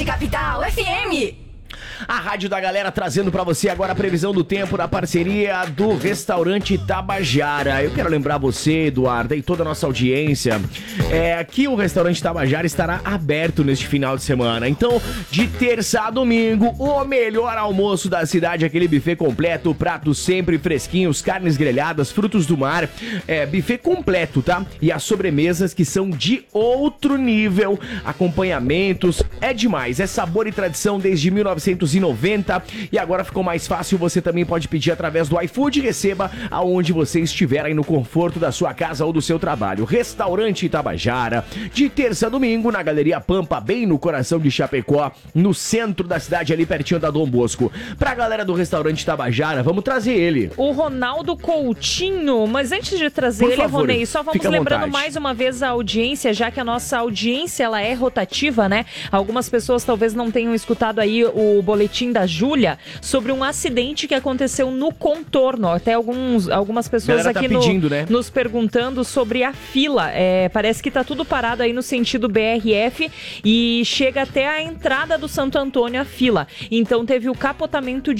Oeste Capital FM. A Rádio da Galera trazendo pra você agora a previsão do tempo na parceria do Restaurante Tabajara. Eu quero lembrar você, Eduardo, e toda a nossa audiência, que o Restaurante Tabajara estará aberto neste final de semana. Então, de terça a domingo, o melhor almoço da cidade, aquele buffet completo, pratos sempre fresquinhos, carnes grelhadas, frutos do mar, buffet completo, tá? E as sobremesas que são de outro nível, acompanhamentos, é demais, é sabor e tradição desde 1990 e agora ficou mais fácil, você também pode pedir através do iFood e receba aonde você estiver aí no conforto da sua casa ou do seu trabalho. Restaurante Tabajara, de terça a domingo na Galeria Pampa, bem no coração de Chapecó, no centro da cidade, ali pertinho da Dom Bosco. Pra galera do Restaurante Tabajara, vamos trazer ele. O Ronaldo Coutinho, mas antes de trazer ele, Ronei, só vamos lembrando mais uma vez a audiência, já que a nossa audiência ela é rotativa, né? Algumas pessoas talvez não tenham escutado aí o boletim da Júlia sobre um acidente que aconteceu no contorno. Até algumas pessoas aqui nos perguntando sobre a fila. Parece que tá tudo parado aí no sentido BRF e chega até a entrada do Santo Antônio a fila. Então teve o capotamento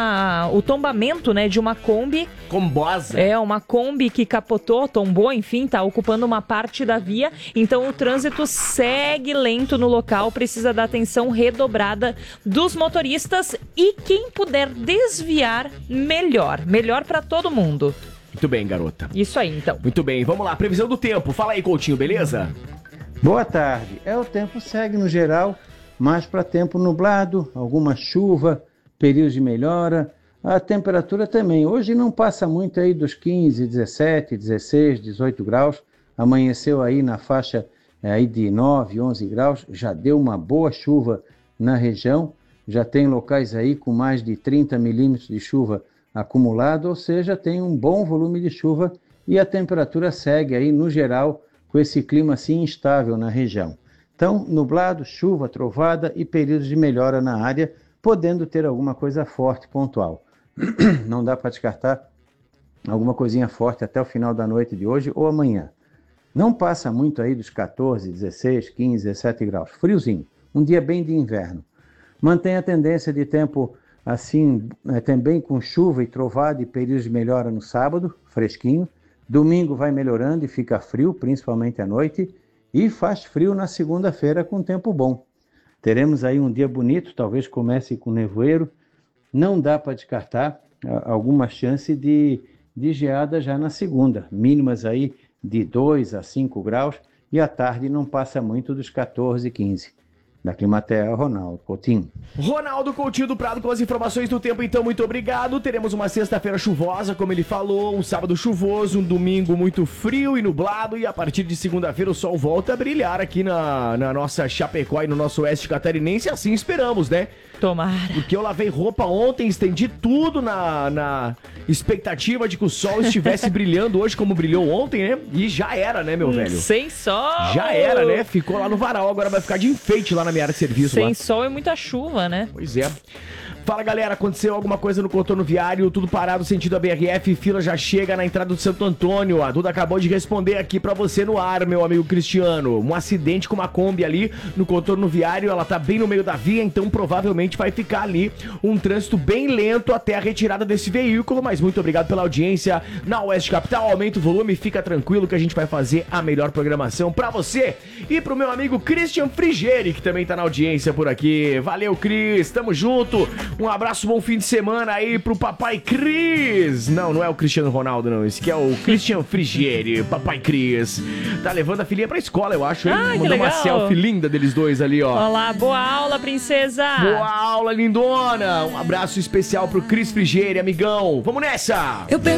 o tombamento, né, de uma Kombi. Combosa. Uma Kombi que capotou, tombou, enfim, tá ocupando uma parte da via. Então o trânsito segue lento no local, precisa da atenção redobrada dos motoristas e quem puder desviar, melhor. Melhor pra todo mundo. Muito bem, garota. Isso aí, então. Muito bem, vamos lá, previsão do tempo. Fala aí, Coutinho, beleza? Boa tarde. O tempo segue no geral, mais para tempo nublado, alguma chuva, períodos de melhora. A temperatura também. Hoje não passa muito aí dos 15, 17, 16, 18 graus. Amanheceu aí na faixa aí de 9, 11 graus. Já deu uma boa chuva na região. Já tem locais aí com mais de 30 milímetros de chuva acumulado, ou seja, tem um bom volume de chuva e a temperatura segue aí, no geral, com esse clima assim instável na região. Então, nublado, chuva, trovada e períodos de melhora na área, podendo ter alguma coisa forte pontual. Não dá para descartar alguma coisinha forte até o final da noite de hoje ou amanhã. Não passa muito aí dos 14, 16, 15, 17 graus. Friozinho, um dia bem de inverno. Mantém a tendência de tempo assim, também com chuva e trovada e períodos de melhora no sábado, fresquinho. Domingo vai melhorando e fica frio, principalmente à noite. E faz frio na segunda-feira com tempo bom. Teremos aí um dia bonito, talvez comece com nevoeiro. Não dá para descartar alguma chance de geada já na segunda. Mínimas aí de 2 a 5 graus e à tarde não passa muito dos 14, 15. Da Climatea, Ronaldo Coutinho. Ronaldo Coutinho do Prado com as informações do tempo, então, muito obrigado. Teremos uma sexta-feira chuvosa, como ele falou, um sábado chuvoso, um domingo muito frio e nublado, e a partir de segunda-feira o sol volta a brilhar aqui na nossa Chapecó e no nosso oeste catarinense, assim esperamos, né? Tomara. Porque eu lavei roupa ontem, estendi tudo na expectativa de que o sol estivesse brilhando hoje como brilhou ontem, né? E já era, né, meu velho? Sem sol! Já era, né? Ficou lá no varal, agora vai ficar de enfeite lá na minha área de serviço. Sem sol e muita chuva, né? Pois é. Fala, galera, aconteceu alguma coisa no contorno viário, tudo parado, sentido a BRF, fila já chega na entrada do Santo Antônio. A Duda acabou de responder aqui pra você no ar, meu amigo Cristiano. Um acidente com uma Kombi ali no contorno viário, ela tá bem no meio da via, então provavelmente vai ficar ali um trânsito bem lento até a retirada desse veículo, mas muito obrigado pela audiência na Oeste Capital. Aumenta o volume, fica tranquilo que a gente vai fazer a melhor programação pra você e pro meu amigo Christian Frigeri, que também tá na audiência por aqui. Valeu, Cris, tamo junto. Um abraço, bom fim de semana aí pro Papai Cris. Não é o Cristiano Ronaldo, não. Esse aqui é o Christian Frigeri, Papai Cris. Tá levando a filhinha pra escola, eu acho, hein? Que legal. Uma selfie linda deles dois ali, ó. Olá, boa aula, princesa. Boa aula, lindona. Um abraço especial pro Cris Frigeri, amigão. Vamos nessa!